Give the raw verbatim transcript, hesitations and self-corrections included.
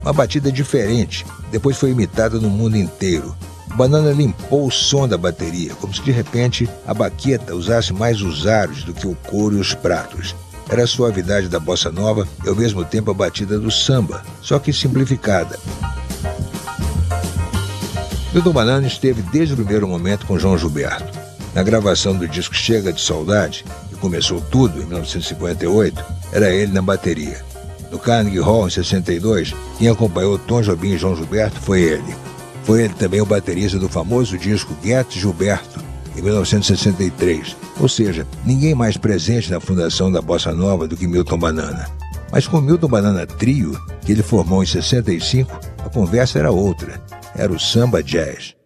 Uma batida diferente, depois foi imitada no mundo inteiro. O Banana limpou o som da bateria, como se de repente a baqueta usasse mais os aros do que o couro e os pratos. Era a suavidade da bossa nova e ao mesmo tempo a batida do samba, só que simplificada. Milton Banana esteve desde o primeiro momento com João Gilberto. Na gravação do disco Chega de Saudade, que começou tudo em mil novecentos e cinquenta e oito, era ele na bateria. No Carnegie Hall, em sessenta e dois, quem acompanhou Tom Jobim e João Gilberto foi ele. Foi ele também o baterista do famoso disco Guedes Gilberto, em mil novecentos e sessenta e três. Ou seja, ninguém mais presente na fundação da Bossa Nova do que Milton Banana. Mas com o Milton Banana Trio, que ele formou em sessenta e cinco, a conversa era outra. Era o samba jazz.